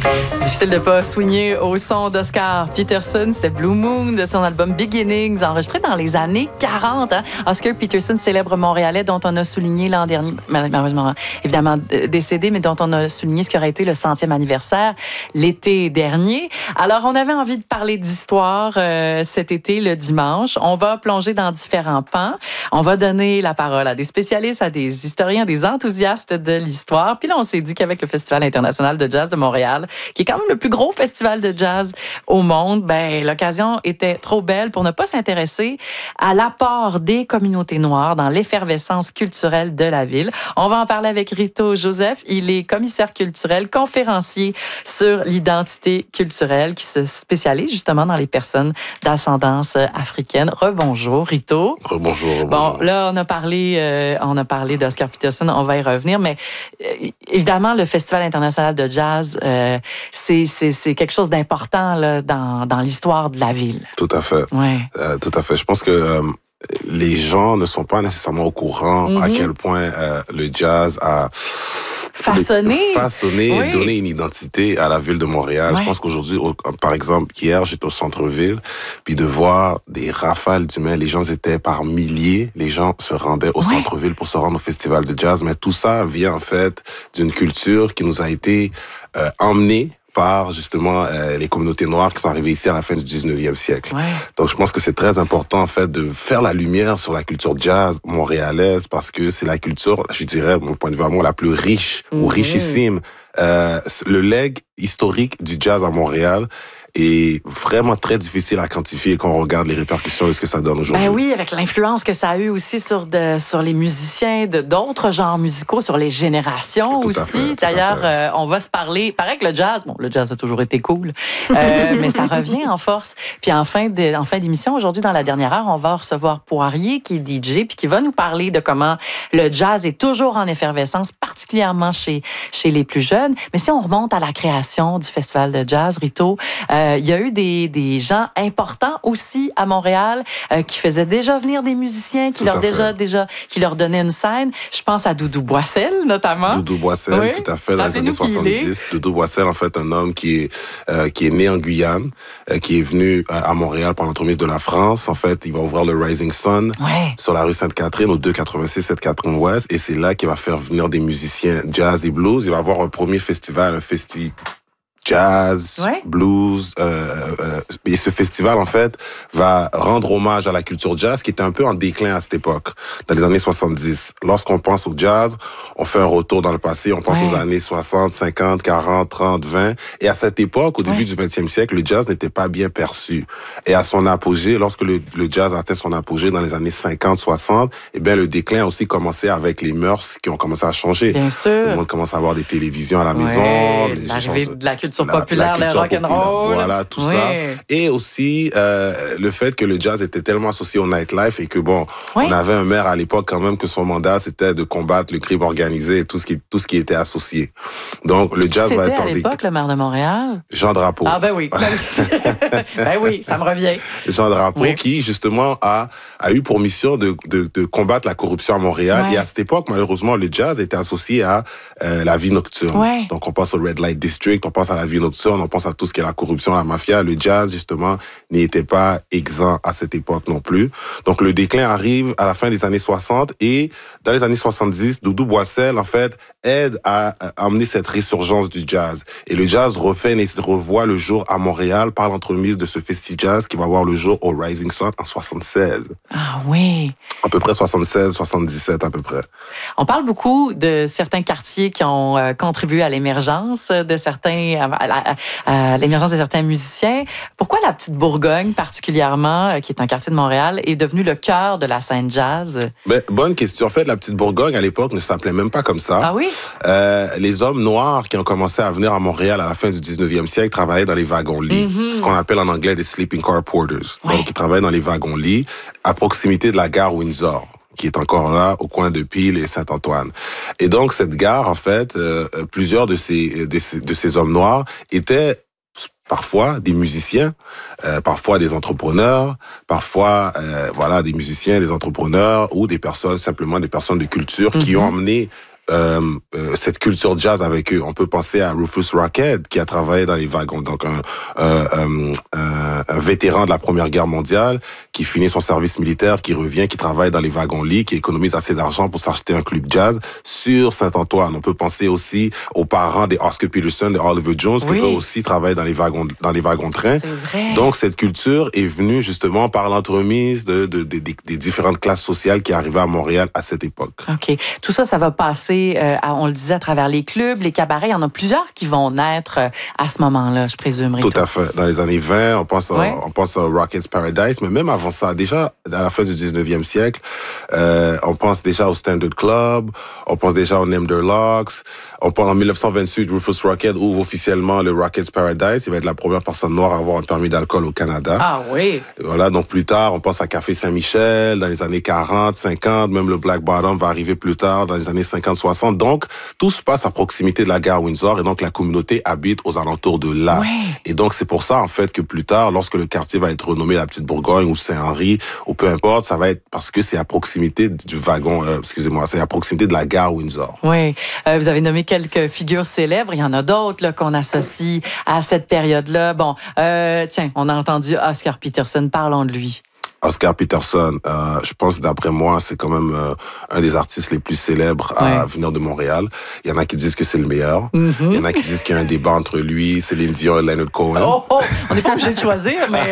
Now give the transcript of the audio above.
Difficile de pas swinguer au son d'Oscar Peterson. C'était Blue Moon de son album Beginnings, enregistré dans les années 40. Hein? Oscar Peterson, célèbre Montréalais dont on a souligné l'an dernier, malheureusement évidemment décédé, mais dont on a souligné ce qui aurait été le 100e anniversaire l'été dernier. Alors, on avait envie de parler d'histoire cet été, le dimanche. On va plonger dans différents pans. On va donner la parole à des spécialistes, à des historiens, des enthousiastes de l'histoire. Puis là, on s'est dit qu'avec le Festival international de jazz de Montréal, qui est quand même le plus gros festival de jazz au monde, ben l'occasion était trop belle pour ne pas s'intéresser à l'apport des communautés noires dans l'effervescence culturelle de la ville. On va en parler avec Rito Joseph. Il est commissaire culturel, conférencier sur l'identité culturelle qui se spécialise justement dans les personnes d'ascendance africaine. Rebonjour, Rito. Rebonjour. Bon, là, on a parlé d'Oscar Peterson, on va y revenir, mais évidemment, le Festival international de jazz, c'est quelque chose d'important là, dans l'histoire de la ville. Tout à fait. Ouais. Tout à fait. Je pense que les gens ne sont pas nécessairement au courant à quel point le jazz a façonné oui. et donné une identité à la ville de Montréal. Ouais. Je pense qu'aujourd'hui, par exemple, hier, j'étais au centre-ville, puis de voir des rafales d'humains, les gens étaient par milliers, les gens se rendaient au centre-ville pour se rendre au festival de jazz, mais tout ça vient en fait d'une culture qui nous a été emmenée par justement les communautés noires qui sont arrivées ici à la fin du 19e siècle. Ouais. Donc je pense que c'est très important en fait de faire la lumière sur la culture jazz montréalaise parce que c'est la culture, je dirais, de mon point de vue à moi, la plus riche ou richissime. Le legs historique du jazz à Montréal est vraiment très difficile à quantifier quand on regarde les répercussions de ce que ça donne aujourd'hui. Ben oui, avec l'influence que ça a eu aussi sur les musiciens de d'autres genres musicaux, sur les générations tout aussi. D'ailleurs, on va se parler. Paraît que le jazz a toujours été cool, mais ça revient en force. Puis en fin d'émission, aujourd'hui, dans la dernière heure, on va recevoir Poirier, qui est DJ, puis qui va nous parler de comment le jazz est toujours en effervescence, particulièrement chez les plus jeunes. Mais si on remonte à la création du Festival de jazz, Rito, il y a eu des gens importants aussi à Montréal qui faisaient déjà venir des musiciens, qui leur donnaient une scène. Je pense à Doudou Boissel, notamment. Doudou Boissel, oui. Tout à fait, dans les années 70. Doudou Boissel, en fait, un homme qui est né en Guyane, qui est venu à Montréal par l'entremise de la France. En fait, il va ouvrir le Rising Sun sur la rue Sainte-Catherine, au 286 Sainte-Catherine-Ouest, et c'est là qu'il va faire venir des musiciens jazz et blues. Il va avoir un premier festival, jazz, blues, et ce festival, en fait, va rendre hommage à la culture jazz qui était un peu en déclin à cette époque, dans les années 70. Lorsqu'on pense au jazz, on fait un retour dans le passé, on pense aux années 60, 50, 40, 30, 20, et à cette époque, au début du 20e siècle, le jazz n'était pas bien perçu. Et à son apogée, lorsque le jazz atteint son apogée dans les années 50, 60, eh bien, le déclin a aussi commencé avec les mœurs qui ont commencé à changer. Bien sûr. Le monde commence à avoir des télévisions à la maison. L'arrivée de la culture populaire, le rock'n'roll. Voilà, tout ça. Et aussi, le fait que le jazz était tellement associé au nightlife et que, on avait un maire à l'époque quand même que son mandat, c'était de combattre le crime organisé et tout ce qui était associé. Donc, le jazz va être à l'époque, le maire de Montréal? Jean Drapeau. Ah, ben oui. Ben oui, ça me revient. Jean Drapeau, qui, justement, a eu pour mission de combattre la corruption à Montréal. Et à cette époque, malheureusement, le jazz était associé à la vie nocturne. Donc, on pense au Red Light District, on pense à la vie nocturne, on pense à tout ce qui est la corruption, la mafia. Le jazz, justement, n'était pas exempt à cette époque non plus. Donc, le déclin arrive à la fin des années 60 et dans les années 70, Doudou Boissel, en fait, aide à amener cette résurgence du jazz. Et le jazz revoit le jour à Montréal par l'entremise de ce festi jazz qui va voir le jour au Rising Sun en 76. Ah oui! À peu près 76, 77 à peu près. On parle beaucoup de certains quartiers qui ont contribué à l'émergence de certains, à l'émergence de certains musiciens. Pourquoi la Petite Bourgogne, particulièrement, qui est un quartier de Montréal, est devenue le cœur de la scène jazz? Bonne question. En fait, la Petite Bourgogne, à l'époque, ne s'appelait même pas comme ça. Ah oui? Les hommes noirs qui ont commencé à venir à Montréal à la fin du 19e siècle travaillaient dans les wagons-lits, ce qu'on appelle en anglais des sleeping car porters. Donc, ils travaillaient dans les wagons-lits à proximité de la gare Windsor, qui est encore là, au coin de Peel et Saint-Antoine. Et donc, cette gare, en fait, plusieurs de ces hommes noirs étaient parfois des musiciens, parfois des entrepreneurs, parfois des musiciens, des entrepreneurs ou simplement des personnes de culture qui ont emmené cette culture jazz avec eux. On peut penser à Rufus Rockhead qui a travaillé dans les wagons, donc un vétéran de la Première Guerre mondiale qui finit son service militaire, qui revient, qui travaille dans les wagons-lits, qui économise assez d'argent pour s'acheter un club jazz sur Saint-Antoine. On peut penser aussi aux parents des Oscar Peterson, des Oliver Jones, qui eux aussi travaillent dans les wagons-trains. C'est vrai. Donc, cette culture est venue justement par l'entremise des différentes classes sociales qui arrivaient à Montréal à cette époque. OK. Tout ça, ça va passer, on le disait, à travers les clubs, les cabarets. Il y en a plusieurs qui vont naître à ce moment-là, je présume. Tout à fait. Dans les années 20, on pense à Rockets Paradise, mais même avant ça, déjà à la fin du 19e siècle, on pense déjà au Standard Club, on pense déjà au Nimderlocks. On pense en 1928, Rufus Rockhead ouvre officiellement le Rockets Paradise. Il va être la première personne noire à avoir un permis d'alcool au Canada. Ah oui. Et voilà, donc plus tard, on pense à Café Saint-Michel dans les années 40, 50, même le Black Bottom va arriver plus tard dans les années 50, 60. Donc, tout se passe à proximité de la gare Windsor et donc la communauté habite aux alentours de là. Ouais. Et donc, c'est pour ça, en fait, que plus tard, lorsque le quartier va être renommé la Petite Bourgogne ou Saint-Henri, ou peu importe, ça va être parce que c'est à proximité du wagon, c'est à proximité de la gare Windsor. Oui. Vous avez nommé quelques figures célèbres. Il y en a d'autres là, qu'on associe à cette période-là. Bon, tiens, on a entendu Oscar Peterson. Parlons de lui. Oscar Peterson, je pense d'après moi, c'est quand même un des artistes les plus célèbres à venir de Montréal. Il y en a qui disent que c'est le meilleur. Il y en a qui disent qu'il y a un débat entre lui, Céline Dion et Leonard Cohen. On n'est pas obligé de choisir, mais